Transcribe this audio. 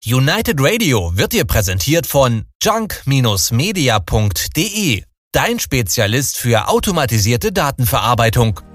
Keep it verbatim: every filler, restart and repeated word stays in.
United Radio wird dir präsentiert von junk Bindestrich media punkt de, dein Spezialist für automatisierte Datenverarbeitung.